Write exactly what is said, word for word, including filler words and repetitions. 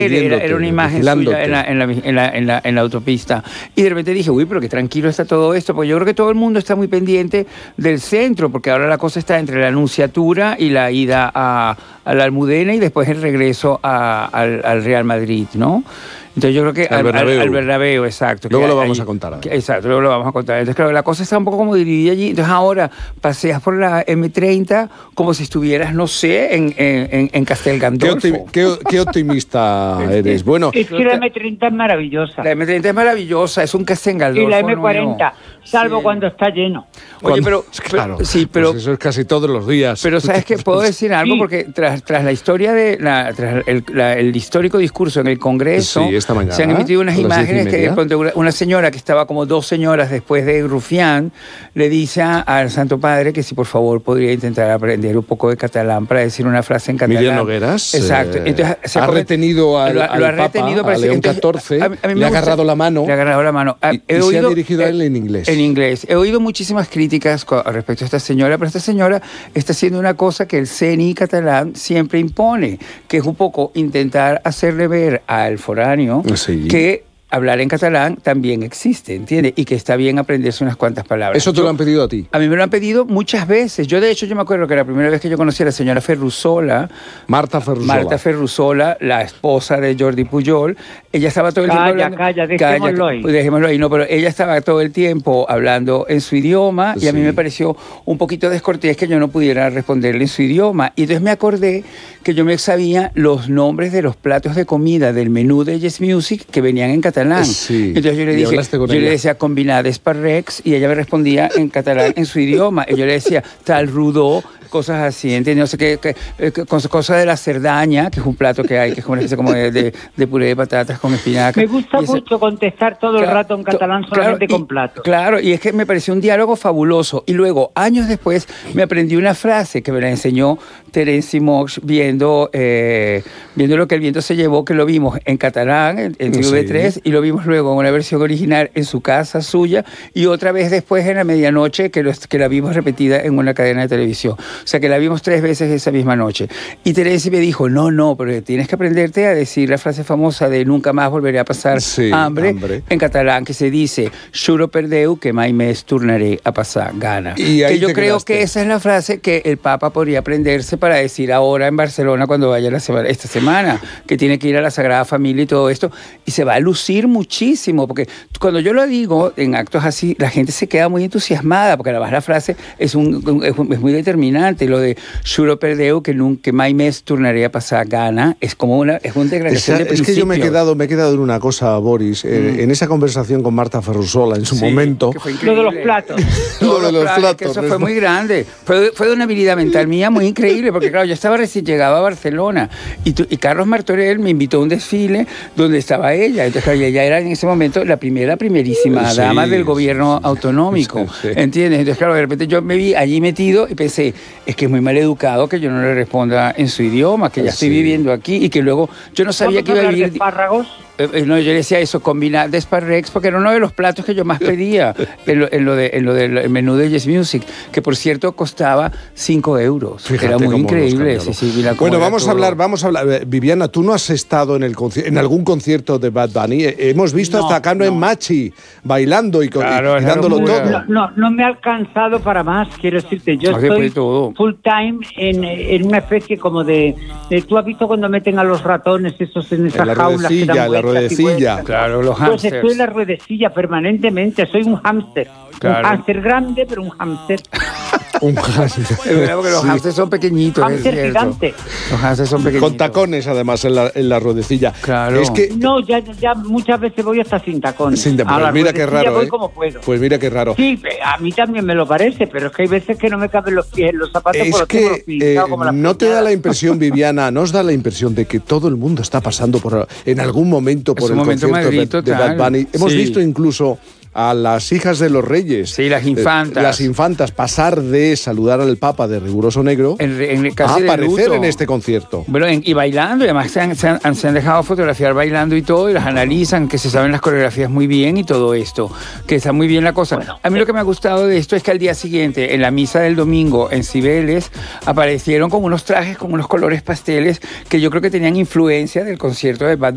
Era, era una imagen suya en la, en, la, en, la, en, la, en la autopista. Y de repente dije, uy, pero qué tranquilo está todo esto, porque yo creo que todo el mundo está muy pendiente del centro, porque ahora la cosa está entre la Anunciatura y la ida a, a la Almudena y después el regreso a, al, al Real Madrid, ¿no? Entonces yo creo que al, al, Bernabéu. al, al Bernabéu, exacto. Luego lo vamos ahí, a contar. Que, exacto, luego lo vamos a contar. Entonces, claro, la cosa está un poco como dividida allí. Entonces ahora paseas por la eme treinta como si estuvieras, no sé, en, en, en Castel Gandolfo. Qué, optim, qué, qué optimista eres. Bueno, es que la eme treinta es maravillosa. La eme treinta es maravillosa, es un Castel Gandolfo. Y la eme cuarenta, no, salvo sí. cuando está lleno. Oye, pero, claro, pero, sí, pero pues eso es casi todos los días. Pero sabes que puedo decir algo, sí. porque tras, tras la historia de la, tras el, la, el histórico discurso en el Congreso, sí, esta mañana, se han emitido unas imágenes que una señora que estaba como dos señoras después de Rufián le dice al Santo Padre que si por favor podría intentar aprender un poco de catalán para decir una frase en catalán. Miriam Nogueras. Exacto. Entonces, se ha retenido al, lo, al lo ha Papa, retenido, a León catorce, a, a le ha agarrado gusta, la mano. Le ha agarrado la mano. Y, He y oído, se ha dirigido a él en inglés. En inglés. He oído muchísimas críticas respecto a esta señora, pero esta señora está haciendo una cosa que el C N I catalán siempre impone, que es un poco intentar hacerle ver al foráneo sí. que hablar en catalán también existe, ¿entiendes? Y que está bien aprenderse unas cuantas palabras. ¿Eso te yo, lo han pedido a ti? A mí me lo han pedido muchas veces. Yo, de hecho, yo me acuerdo que la primera vez que yo conocí a la señora Ferrusola, Marta Ferrusola, Marta Ferrusola, la esposa de Jordi Pujol, ella estaba todo el calla, tiempo hablando... Calla, dejémoslo calla, ahí. Pues dejémoslo ahí, no, pero ella estaba todo el tiempo hablando en su idioma sí. y a mí me pareció un poquito descortés que yo no pudiera responderle en su idioma. Y entonces me acordé que yo me sabía los nombres de los platos de comida del menú de Yes Music que venían en catalán. Sí. Entonces yo le dije, yo ella? le decía combinades parrecs y ella me respondía en catalán en su idioma. Y yo le decía tal rudo, cosas así, ¿entiendes? No sé qué, qué, qué cosa de la cerdaña, que es un plato que hay, que es una especie como de, de, de puré de patatas con espinaca. Me gusta ese, mucho contestar todo claro, el rato en catalán solamente claro, con platos. Claro, y es que me pareció un diálogo fabuloso. Y luego, años después, me aprendí una frase que me la enseñó Terence Moix viendo, eh, viendo Lo que el viento se llevó, que lo vimos en catalán, en, en T V tres, sí. y lo vimos luego en una versión original en su casa suya, y otra vez después en la medianoche, que, lo, que la vimos repetida en una cadena de televisión. O sea, que la vimos tres veces esa misma noche. Y Terence me dijo, no, no, pero tienes que aprenderte a decir la frase famosa de nunca más volveré a pasar sí, hambre, hambre, en catalán, que se dice, juro per Déu que mai més tornaré a pasar gana. Y que yo creo quedaste. que esa es la frase que el Papa podría aprenderse para decir ahora en Barcelona cuando vaya la semana, esta semana, que tiene que ir a la Sagrada Familia y todo esto, y se va a lucir muchísimo, porque cuando yo lo digo en actos así, la gente se queda muy entusiasmada, porque además la frase es, un, es, un, es muy determinante, lo de juro per Déu que nunca mai més tornaré a pasar gana, es como una, es una declaración de principio. Es que yo me he quedado, me he quedado en una cosa, Boris, mm. en, en esa conversación con Marta Ferrusola en su sí, momento. Lo de los platos. Lo de los platos. Que eso fue muy grande. Fue, fue de una habilidad mental mía muy increíble, porque claro, yo estaba recién llegaba a Barcelona y, tu, y Carlos Martorell me invitó a un desfile donde estaba ella. Entonces, claro, ella era en ese momento la primera, primerísima sí, dama del gobierno sí, autonómico. Sí, sí. ¿Entiendes? Entonces, claro, de repente yo me vi allí metido y pensé, es que es muy mal educado que yo no le responda en su idioma, que ya sí. estoy viviendo aquí y que luego yo no sabía que iba a vivir... de espárragos? Eh, no, yo le decía eso, combinar de Sparrex, porque era uno de los platos que yo más pedía en lo, en lo, de, en lo del menú de Yes Music, que por cierto costaba cinco euros. Fíjate, era muy increíble. Sí, sí, mira, bueno, vamos a hablar, vamos a hablar. Viviana, ¿tú no has estado en, el en algún concierto de Bad Bunny? Hemos visto no, hasta Cano no. en Machi, bailando y, claro, y, y dándolo todo. No, no, no me ha alcanzado para más, quiero decirte. Yo estoy full time en, en una especie como de, de... ¿Tú has visto cuando meten a los ratones esos en esas jaulas que dan vueltas? Ruedecilla. Claro, los pues hámsters. Estoy en la ruedecilla permanentemente, soy un hámster. Claro. Un hámster grande, pero un hámster. un hámster. Es verdad, porque los sí. hámsters son pequeñitos. Hámster es gigante. Los hámsters son pequeñitos. Con tacones, además, en la, en la ruedecilla. Claro. Es que... No, ya, ya muchas veces voy hasta sin tacones. Sin tacones. Pues mira qué raro, voy ¿eh? como puedo. Pues mira qué raro. Sí, a mí también me lo parece, pero es que hay veces que no me caben los pies en los zapatos. Es por que los pies, eh, como no te da la impresión, Viviana, no os da la impresión de que todo el mundo está pasando por en algún momento por es el momento concierto Madrid, de, de Bad Bunny. Hemos sí. visto incluso a las hijas de los reyes, sí, las infantas, eh, las infantas pasar de saludar al Papa de riguroso negro en, en, casi a aparecer luto. en este concierto. Bueno, en, y bailando, y además se han, se, han, se han dejado fotografiar bailando y todo, y las analizan, que se saben las coreografías muy bien y todo esto, que está muy bien la cosa. Bueno, a mí lo que me ha gustado de esto es que al día siguiente, en la misa del domingo en Cibeles, aparecieron con unos trajes, con unos colores pasteles, que yo creo que tenían influencia del concierto de Bad